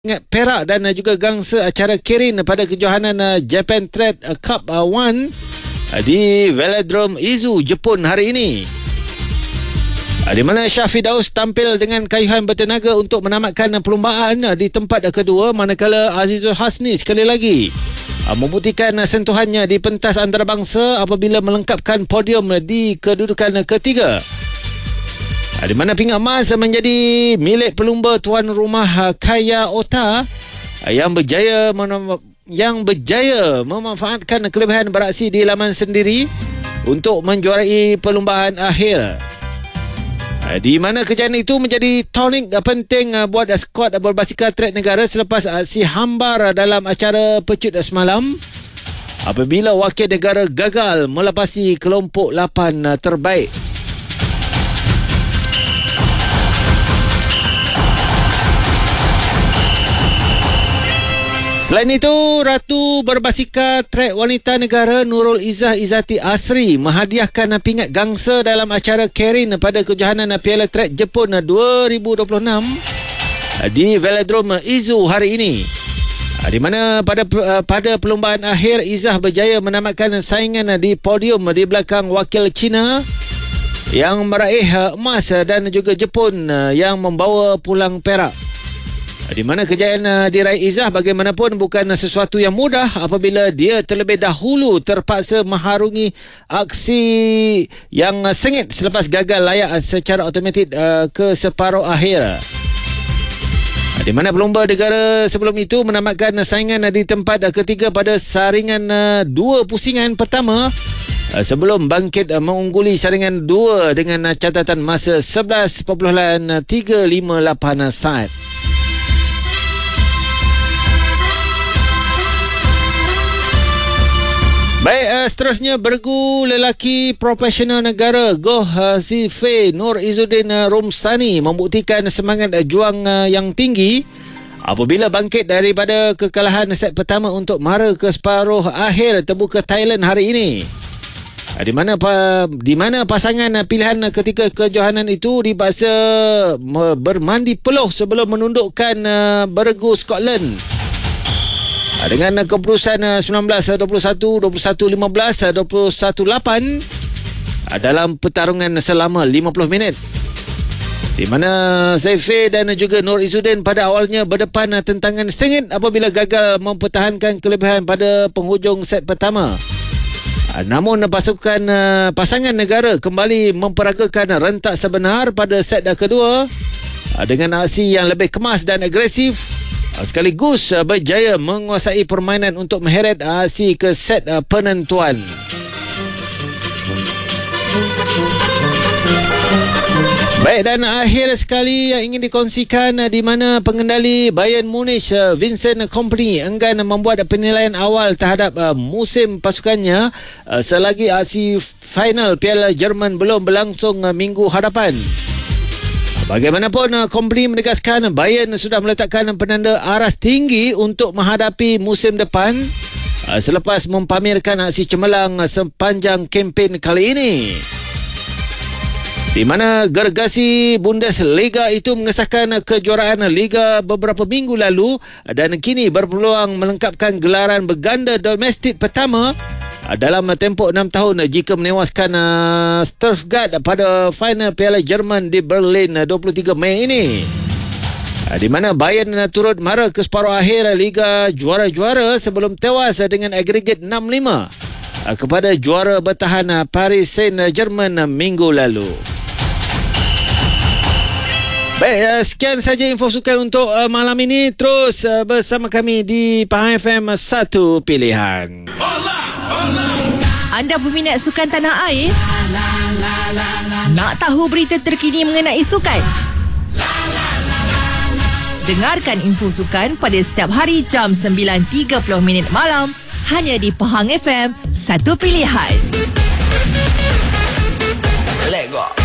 Perak dan juga gangsa acara Kirin pada kejohanan Japan Trade Cup 1 di Velodrome Izu, Jepun hari ini. Di mana Syafiq Daus tampil dengan kayuhan bertenaga untuk menamatkan perlumbaan di tempat kedua, manakala Azizul Hasni sekali lagi membuktikan sentuhannya di pentas antarabangsa apabila melengkapkan podium di kedudukan ketiga. Di mana pingat emas menjadi milik pelumba tuan rumah Kaya Ota yang berjaya memanfaatkan kelebihan beraksi di laman sendiri untuk menjuarai perlumbaan akhir. Di mana kejayaan itu menjadi tonik penting buat skuad berbasikal trek negara selepas aksi hambar dalam acara pecut semalam apabila wakil negara gagal melepasi kelompok 8 terbaik. Selain itu, Ratu berbasikal trek wanita negara Nurul Izzah Izzati Asri menghadiahkan pingat gangsa dalam acara Kirin pada kejohanan Piala Trek Jepun 2026 di Velodrome Izu hari ini. Di mana pada perlumbaan akhir, Izzah berjaya menamatkan saingan di podium di belakang wakil China yang meraih emas dan juga Jepun yang membawa pulang perak. Di mana kejayaan diraih Izzah bagaimanapun bukan sesuatu yang mudah apabila dia terlebih dahulu terpaksa mengharungi aksi yang sengit selepas gagal layak secara automatik ke separuh akhir. Di mana pelumba negara sebelum itu menamatkan saingan di tempat ketiga pada saringan 2 pusingan pertama sebelum bangkit mengungguli saringan 2 dengan catatan masa 11.358 saat. Baik, seterusnya bergu lelaki profesional negara Goh Zife Nur Izzuddin Romsani membuktikan semangat juang yang tinggi apabila bangkit daripada kekalahan set pertama untuk mara ke separuh akhir terbuka Thailand hari ini. Di mana pasangan pilihan ketika kejohanan itu dipaksa bermandi peluh sebelum menundukkan bergu Scotland dengan keputusan 19-21, 21-15, 21-8 dalam pertarungan selama 50 minit. Di mana Zaife dan juga Nur Izzuddin pada awalnya berdepan tentangan sengit apabila gagal mempertahankan kelebihan pada penghujung set pertama. Namun pasangan negara kembali memperagakan rentak sebenar pada set kedua dengan aksi yang lebih kemas dan agresif, sekaligus berjaya menguasai permainan untuk mengheret aksi ke set penentuan. Baik, dan akhir sekali yang ingin dikongsikan di mana pengendali Bayern Munich Vincent Kompany enggan membuat penilaian awal terhadap musim pasukannya selagi aksi final Piala Jerman belum berlangsung minggu hadapan. Bagaimanapun, Kompany menegaskan Bayern sudah meletakkan penanda aras tinggi untuk menghadapi musim depan selepas mempamerkan aksi cemerlang sepanjang kempen kali ini. Di mana gergasi Bundesliga itu mengesahkan kejuaraan Liga beberapa minggu lalu dan kini berpeluang melengkapkan gelaran berganda domestik pertama dalam tempoh 6 tahun jika menewaskan Stuttgart pada final Piala Jerman di Berlin 23 Mei ini. Di mana Bayern turut mara ke separuh akhir Liga Juara-Juara sebelum tewas dengan agregat 6-5 kepada juara bertahan Paris Saint-Germain minggu lalu. Baik, sekian saja info sukan untuk malam ini. Terus bersama kami di Pahang FM 1 Pilihan. Anda peminat sukan tanah air? Nak tahu berita terkini mengenai sukan? Dengarkan info sukan pada setiap hari jam 9.30 malam hanya di Pahang FM 1 Pilihan. Let go.